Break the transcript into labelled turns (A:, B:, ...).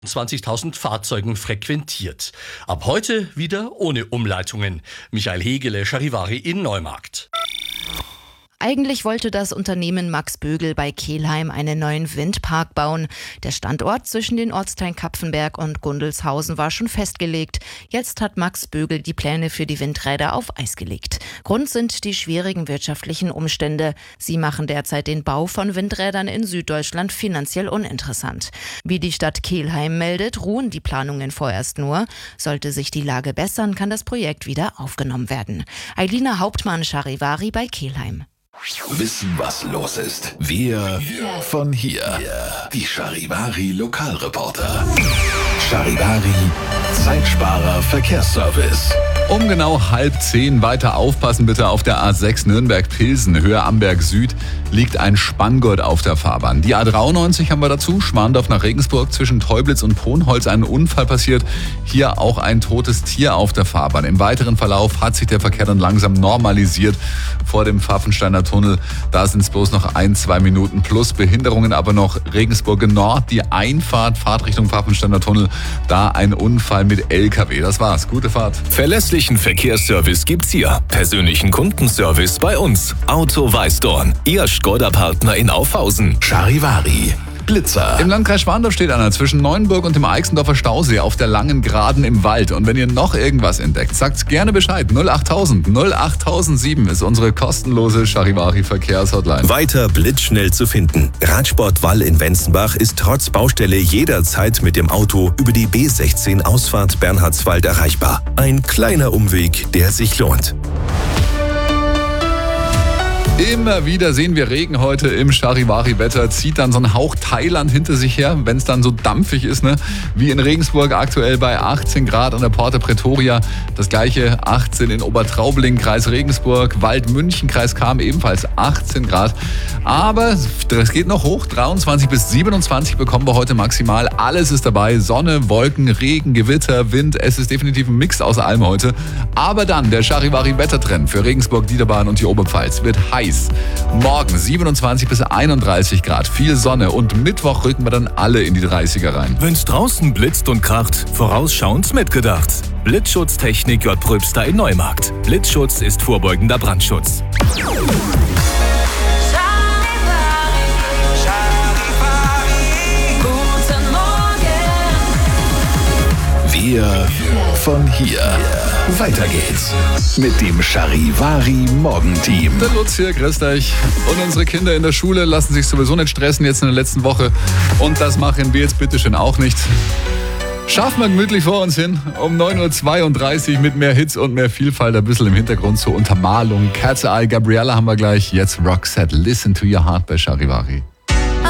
A: 20.000 Fahrzeugen frequentiert. Ab heute wieder ohne Umleitungen. Michael Hegele, Charivari in Neumarkt.
B: Eigentlich wollte das Unternehmen Max Bögel bei Kelheim einen neuen Windpark bauen. Der Standort zwischen den Ortsteilen Kapfenberg und Gundelshausen war schon festgelegt. Jetzt hat Max Bögel die Pläne für die Windräder auf Eis gelegt. Grund sind die schwierigen wirtschaftlichen Umstände. Sie machen derzeit den Bau von Windrädern in Süddeutschland finanziell uninteressant. Wie die Stadt Kelheim meldet, ruhen die Planungen vorerst nur. Sollte sich die Lage bessern, kann das Projekt wieder aufgenommen werden. Eilina Hauptmann, Charivari bei Kelheim.
C: Wissen, was los ist. Wir von hier. Die Charivari Lokalreporter. Charivari Zeitsparer Verkehrsservice.
D: Um genau 9:30 weiter aufpassen bitte auf der A6 Nürnberg-Pilsen, Höhe Amberg Süd, liegt ein Spanngurt auf der Fahrbahn. Die A93 haben wir dazu, Schwandorf nach Regensburg, zwischen Teublitz und Ponholz ein Unfall passiert. Hier auch ein totes Tier auf der Fahrbahn. Im weiteren Verlauf hat sich der Verkehr dann langsam normalisiert vor dem Pfaffensteiner Tunnel. Da sind es bloß noch 1-2 Minuten plus Behinderungen, aber noch Regensburg Nord, die Einfahrt, Fahrtrichtung Pfaffensteiner Tunnel, da ein Unfall mit LKW. Das war's. Gute Fahrt.
C: Verlässlichen Verkehrsservice gibt's hier. Persönlichen Kundenservice bei uns. Auto Weißdorn. Ihr Škoda-Partner in Aufhausen. Charivari. Blitzer.
D: Im Landkreis Schwandorf steht einer zwischen Neuenburg und dem Eichsendorfer Stausee auf der langen Geraden im Wald. Und wenn ihr noch irgendwas entdeckt, sagt's gerne Bescheid. 08000 08007 ist unsere kostenlose Charivari-Verkehrshotline.
E: Weiter blitzschnell zu finden. Radsport Wall in Wenzenbach ist trotz Baustelle jederzeit mit dem Auto über die B16 Ausfahrt Bernhardswald erreichbar. Ein kleiner Umweg, der sich lohnt.
D: Immer wieder sehen wir Regen heute im Charivari-Wetter, zieht dann so ein Hauch Thailand hinter sich her, wenn es dann so dampfig ist, ne? Wie in Regensburg aktuell bei 18 Grad an der Porta Pretoria. Das gleiche 18 in Obertraubling, Kreis Regensburg, Waldmünchen, Kreis Cham ebenfalls 18 Grad. Aber es geht noch hoch, 23 bis 27 bekommen wir heute maximal. Alles ist dabei, Sonne, Wolken, Regen, Gewitter, Wind. Es ist definitiv ein Mix aus allem heute. Aber dann der Charivari-Wettertrend für Regensburg, Niederbayern und die Oberpfalz wird heiß. Morgen 27 bis 31 Grad, viel Sonne und Mittwoch rücken wir dann alle in die 30er rein.
C: Wenn's draußen blitzt und kracht, vorausschauend mitgedacht. Blitzschutztechnik J. Pröbster in Neumarkt. Blitzschutz ist vorbeugender Brandschutz.
E: Wir von hier. Weiter geht's mit dem Charivari Morgenteam.
D: Der Lutz hier, grüßt euch. Und unsere Kinder in der Schule lassen sich sowieso nicht stressen jetzt in der letzten Woche. Und das machen wir jetzt bitteschön auch nicht. Schaffen wir gemütlich vor uns hin. Um 9:32 Uhr mit mehr Hits und mehr Vielfalt. Ein bisschen im Hintergrund zur Untermalung. Cat's Eye, Gabriella haben wir gleich. Jetzt Roxette, Listen to Your Heart bei Charivari.